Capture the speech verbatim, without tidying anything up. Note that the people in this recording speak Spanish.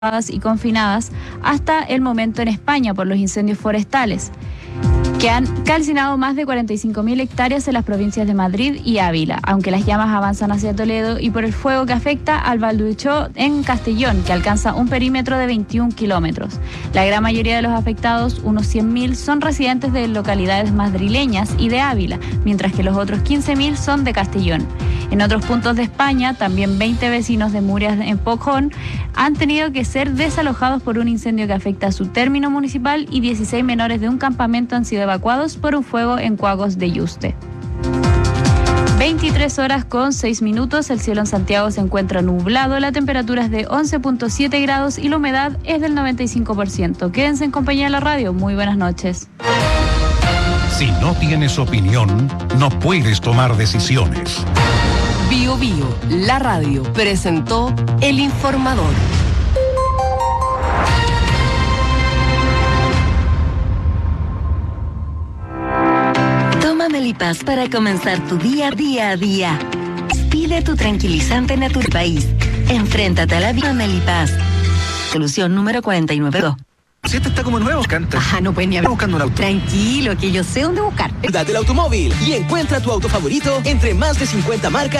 y confinadas hasta el momento en España por los incendios forestales, que han calcinado más de cuarenta y cinco mil hectáreas en las provincias de Madrid y Ávila, aunque las llamas avanzan hacia Toledo, y por el fuego que afecta al Valducho en Castellón, que alcanza un perímetro de veintiún kilómetros. La gran mayoría de los afectados, unos cien mil, son residentes de localidades madrileñas y de Ávila, mientras que los otros quince mil son de Castellón. En otros puntos de España, también veinte vecinos de Murias en Pojón han tenido que ser desalojados por un incendio que afecta a su término municipal, y dieciséis menores de un campamento han sido evacuados por un fuego en Cuagos de Yuste. veintitrés horas con seis minutos, el cielo en Santiago se encuentra nublado, la temperatura es de once punto siete grados y la humedad es del noventa y cinco por ciento. Quédense en compañía de la radio, muy buenas noches. Si no tienes opinión, no puedes tomar decisiones. Bio Bio, la radio, presentó El Informador. Toma Melipaz para comenzar tu día día a día. Pide tu tranquilizante Natur País. Enfréntate a la vida Melipaz. Solución número cuarenta y nueve dos. Si este está como nuevo, canta. Ajá, no puedes ni hablar. Buscando un auto. Tranquilo, que yo sé dónde buscar. Date el automóvil y encuentra tu auto favorito entre más de cincuenta marcas.